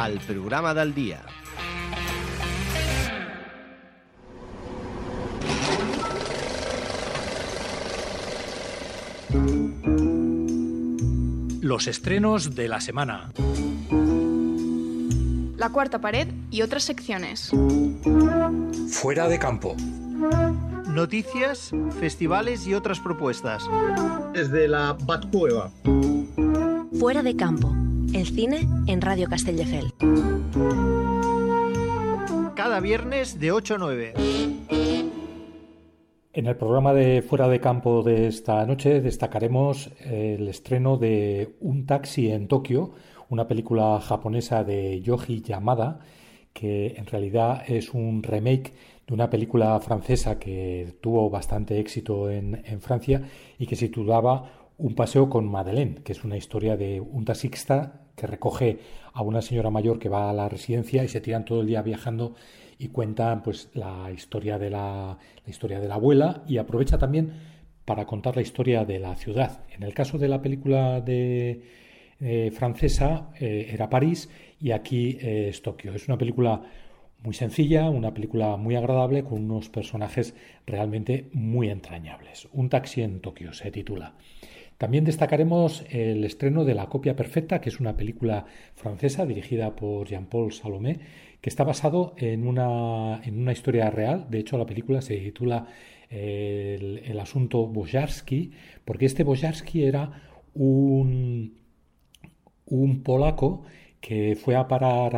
al programa del dia. Los estrenos de la semana. La cuarta pared y otras secciones. Fuera de campo. Noticias, festivales y otras propuestas. Desde la Batcueva. Fuera de campo. El cine en Radio Castelldefels. Cada viernes de 8 a 9. En el programa de Fuera de Campo de esta noche destacaremos el estreno de Un taxi en Tokio, una película japonesa de Yoji Yamada, que en realidad es un remake de una película francesa que tuvo bastante éxito en Francia y que se titulaba Un paseo con Madeleine, que es una historia de un taxista que recoge a una señora mayor que va a la residencia y se tiran todo el día viajando y cuentan pues la historia de la abuela y aprovecha también para contar la historia de la ciudad. En el caso de la película francesa era París y aquí es Tokio. Es una película muy sencilla, una película muy agradable con unos personajes realmente muy entrañables. Un taxi en Tokio se titula. También destacaremos el estreno de La copia perfecta, que es una película francesa dirigida por Jean-Paul Salomé, que está basado en una historia real. De hecho, la película se titula el asunto Bojarski, porque este Bojarski era un polaco que fue a parar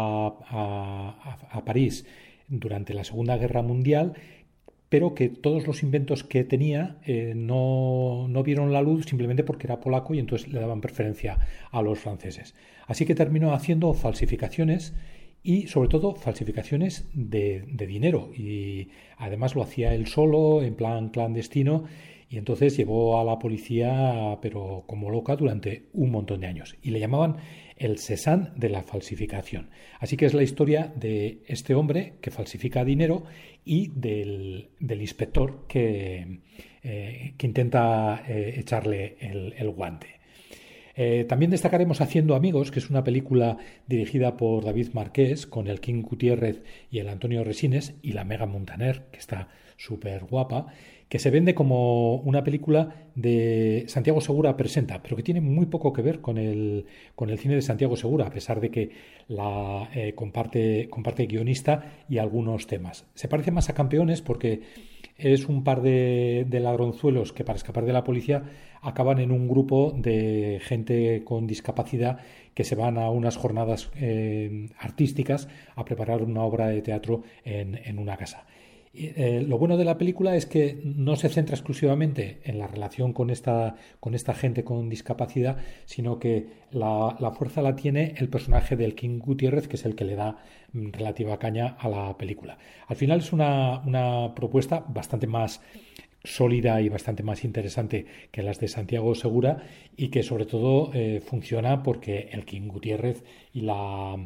a París durante la Segunda Guerra Mundial, pero que todos los inventos que tenía no vieron la luz simplemente porque era polaco y entonces le daban preferencia a los franceses. Así que terminó haciendo falsificaciones y sobre todo falsificaciones de dinero, y además lo hacía él solo, en plan clandestino, y entonces llevó a la policía pero como loca durante un montón de años y le llamaban el Cézanne de la falsificación. Así que es la historia de este hombre que falsifica dinero y del inspector que intenta echarle el guante. También destacaremos Haciendo amigos, que es una película dirigida por David Marqués con el King Gutiérrez y el Antonio Resines y la Megan Montaner, que está súper guapa, que se vende como una película de Santiago Segura presenta, pero que tiene muy poco que ver con el cine de Santiago Segura, a pesar de que la comparte guionista y algunos temas. Se parece más a Campeones porque es un par de ladronzuelos que para escapar de la policía acaban en un grupo de gente con discapacidad que se van a unas jornadas artísticas a preparar una obra de teatro en una casa. Lo bueno de la película es que no se centra exclusivamente en la relación con esta gente con discapacidad, sino que la fuerza la tiene el personaje del King Gutiérrez, que es el que le da relativa caña a la película. Al final es una propuesta bastante más sólida y bastante más interesante que las de Santiago Segura, y que sobre todo funciona porque el King Gutiérrez y la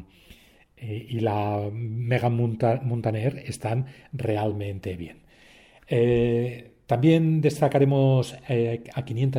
Megan Montaner están realmente bien. También destacaremos a 500